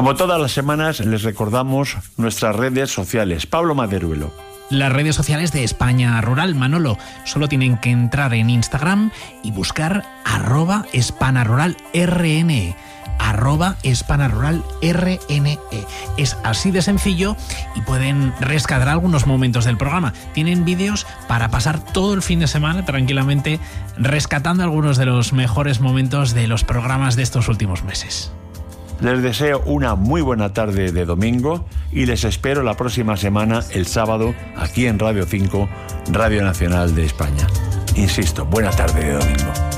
Como todas las semanas, les recordamos nuestras redes sociales. Pablo Maderuelo. Las redes sociales de España Rural, Manolo. Solo tienen que entrar en Instagram y buscar @hispanaruralrne. @hispanaruralrne. Es así de sencillo y pueden rescatar algunos momentos del programa. Tienen vídeos para pasar todo el fin de semana tranquilamente rescatando algunos de los mejores momentos de los programas de estos últimos meses. Les deseo una muy buena tarde de domingo y les espero la próxima semana, el sábado, aquí en Radio 5, Radio Nacional de España. Insisto, buena tarde de domingo.